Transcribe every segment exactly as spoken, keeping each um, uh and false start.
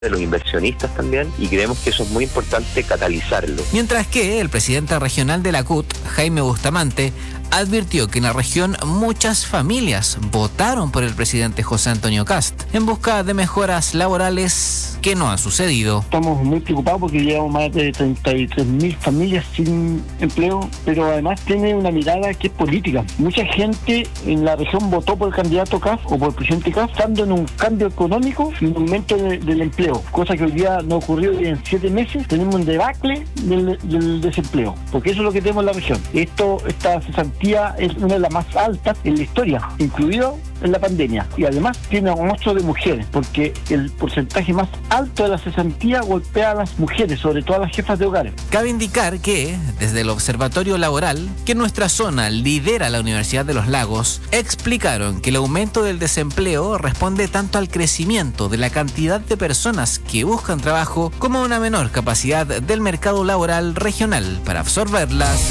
de los inversionistas también, y creemos que eso es muy importante catalizarlo. Mientras que el presidente regional de la C U T, Jaime Bustamante, advirtió que en la región muchas familias votaron por el presidente José Antonio Kast en busca de mejoras laborales que no han sucedido. Estamos muy preocupados porque llevamos más de treinta y tres mil familias sin empleo, pero además tiene una mirada que es política. Mucha gente en la región votó por el candidato Kast o por el presidente Kast, estando en un cambio económico y un aumento de, del empleo, cosa que hoy día no ocurrió, y en siete meses tenemos un debacle del, del desempleo, porque eso es lo que tenemos en la región. Esto, esta cesantía es una de las más altas en la historia, incluido en la pandemia, y además tiene un monstruo de mujeres, porque el porcentaje más alto de la cesantía golpea a las mujeres, sobre todo a las jefas de hogares. Cabe indicar que, desde el Observatorio Laboral, que en nuestra zona lidera la Universidad de los Lagos, explicaron que el aumento del desempleo responde tanto al crecimiento de la cantidad de personas que buscan trabajo como a una menor capacidad del mercado laboral regional para absorberlas.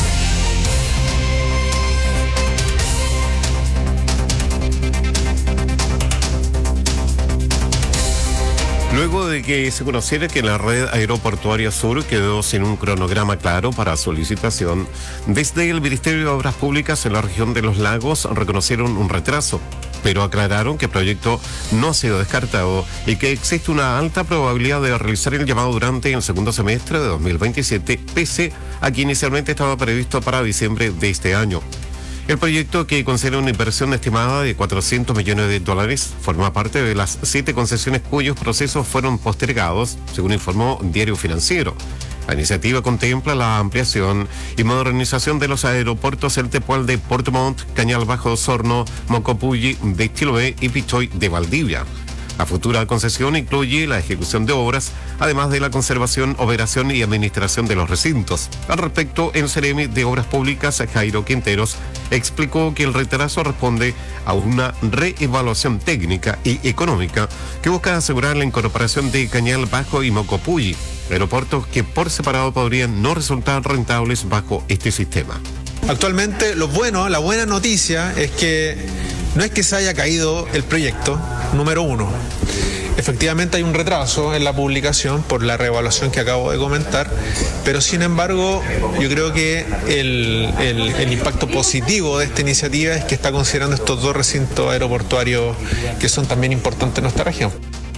Luego de que se conociera que la red aeroportuaria sur quedó sin un cronograma claro para su licitación, desde el Ministerio de Obras Públicas en la región de los Lagos reconocieron un retraso, pero aclararon que el proyecto no ha sido descartado y que existe una alta probabilidad de realizar el llamado durante el segundo semestre de dos mil veintisiete, pese a que inicialmente estaba previsto para diciembre de este año. El proyecto, que considera una inversión estimada de cuatrocientos millones de dólares, forma parte de las siete concesiones cuyos procesos fueron postergados, según informó Diario Financiero. La iniciativa contempla la ampliación y modernización de los aeropuertos El Tepual de Puerto Montt, Cañal Bajo Osorno, Mocopulli de Chiloé y Pichoy de Valdivia. La futura concesión incluye la ejecución de obras, además de la conservación, operación y administración de los recintos. Al respecto, el Ceremi de Obras Públicas, Jairo Quinteros, explicó que el retraso responde a una reevaluación técnica y económica que busca asegurar la incorporación de Cañal Bajo y Mocopulli, aeropuertos que por separado podrían no resultar rentables bajo este sistema. Actualmente, lo bueno, la buena noticia es que no es que se haya caído el proyecto, número uno. Efectivamente hay un retraso en la publicación por la reevaluación que acabo de comentar, pero sin embargo yo creo que el, el, el impacto positivo de esta iniciativa es que está considerando estos dos recintos aeroportuarios que son también importantes en nuestra región.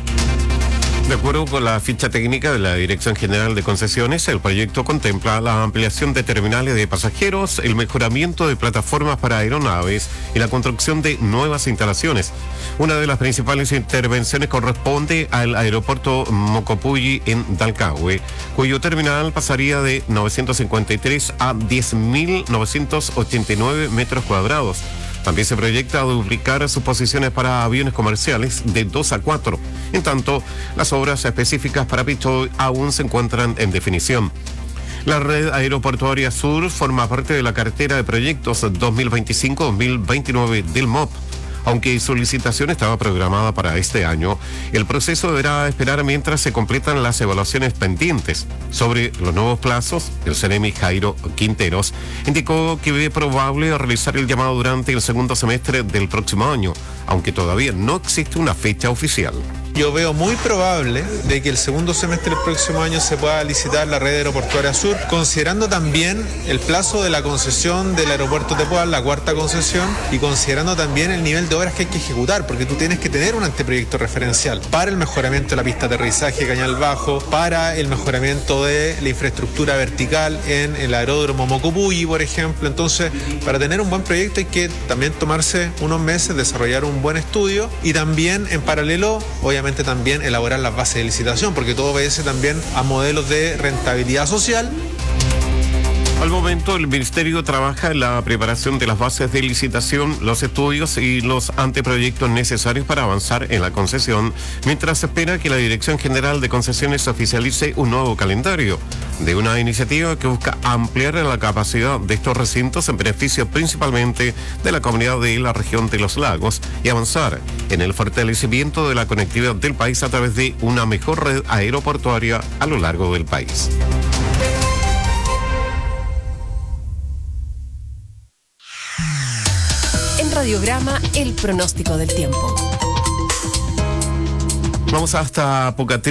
De acuerdo con la ficha técnica de la Dirección General de Concesiones, el proyecto contempla la ampliación de terminales de pasajeros, el mejoramiento de plataformas para aeronaves y la construcción de nuevas instalaciones. Una de las principales intervenciones corresponde al aeropuerto Mocopulli en Dalcahue, cuyo terminal pasaría de novecientos cincuenta y tres a diez mil novecientos ochenta y nueve metros cuadrados. También se proyecta duplicar sus posiciones para aviones comerciales de dos a cuatro. En tanto, las obras específicas para Pichoy aún se encuentran en definición. La red aeroportuaria sur forma parte de la cartera de proyectos dos mil veinticinco a dos mil veintinueve del M O P. Aunque su licitación estaba programada para este año, el proceso deberá esperar mientras se completan las evaluaciones pendientes. Sobre los nuevos plazos, el Ceremi Jairo Quinteros indicó que ve probable realizar el llamado durante el segundo semestre del próximo año, aunque todavía no existe una fecha oficial. Yo veo muy probable de que el segundo semestre del próximo año se pueda licitar la red aeroportuaria sur, considerando también el plazo de la concesión del aeropuerto Tepual, la cuarta concesión, y considerando también el nivel de obras que hay que ejecutar, porque tú tienes que tener un anteproyecto referencial para el mejoramiento de la pista de aterrizaje Cañal Bajo, para el mejoramiento de la infraestructura vertical en el aeródromo Mocopulli, por ejemplo. Entonces, para tener un buen proyecto hay que también tomarse unos meses, desarrollar un buen estudio y también en paralelo, obviamente, también elaborar las bases de licitación, porque todo obedece también a modelos de rentabilidad social. Al momento, el Ministerio trabaja en la preparación de las bases de licitación, los estudios y los anteproyectos necesarios para avanzar en la concesión, mientras se espera que la Dirección General de Concesiones oficialice un nuevo calendario de una iniciativa que busca ampliar la capacidad de estos recintos en beneficio principalmente de la comunidad de la región de los lagos y avanzar en el fortalecimiento de la conectividad del país a través de una mejor red aeroportuaria a lo largo del país. Radiograma, el pronóstico del tiempo. Vamos hasta Pocatel.